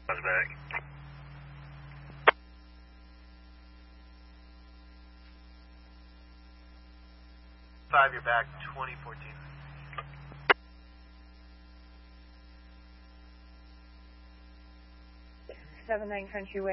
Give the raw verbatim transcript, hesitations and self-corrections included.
I was back. Five, you're back, twenty fourteen. Seven nine Country Way.